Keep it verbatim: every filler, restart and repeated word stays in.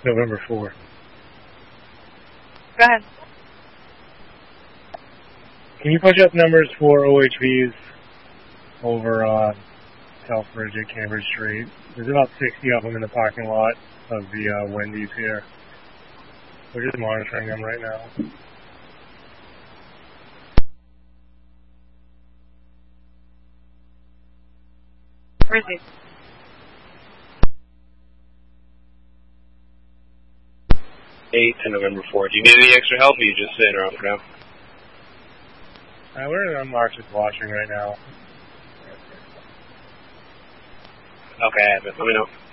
November four. Go ahead. Can you push up numbers for O H Vs over on Southbridge at Cambridge Street? There's about sixty of them in the parking lot of the uh, Wendy's here. We're just monitoring them right now. Where is he? eight to November four. Do you need any extra help, or are you just sitting around for now? Uh, we're on March just watching right now. Okay, let me know.